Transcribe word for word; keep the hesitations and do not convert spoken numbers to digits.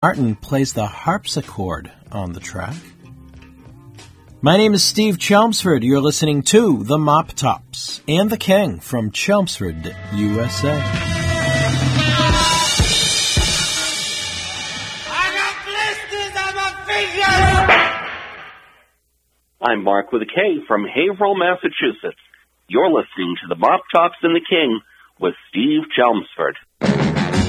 Martin plays the harpsichord on the track. My name is Steve Chelmsford. You're listening to The Mop Tops and the King from Chelmsford, U S A. I got blisters on my fingers! I'm Mark with a K from Haverhill, Massachusetts. You're listening to The Mop Tops and the King with Steve Chelmsford.